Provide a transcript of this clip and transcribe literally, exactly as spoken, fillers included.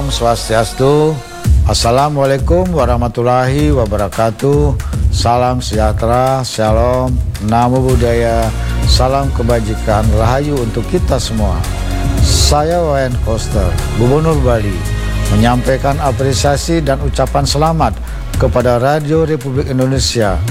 Om Swastiastu. Assalamualaikum warahmatullahi wabarakatuh. Salam sejahtera, shalom, namo buddhaya, salam kebajikan, rahayu untuk kita semua. Saya Wayan Koster, Gubernur Bali, menyampaikan apresiasi dan ucapan selamat kepada Radio Republik Indonesia